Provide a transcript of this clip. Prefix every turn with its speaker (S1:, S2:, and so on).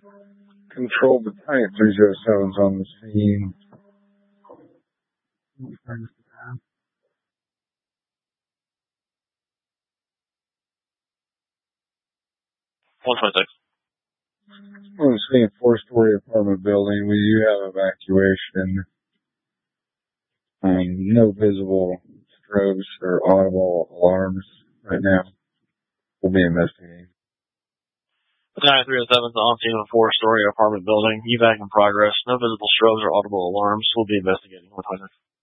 S1: Control Battalion 307's on the scene.
S2: 126.
S1: On the scene, 4-story apartment building. We do have evacuation. No visible strobes or audible alarms right now. We'll be investigating.
S2: Battalion 307 is on scene of a 4-story apartment building. Evac in progress. No visible strobes or audible alarms. We'll be investigating. 126.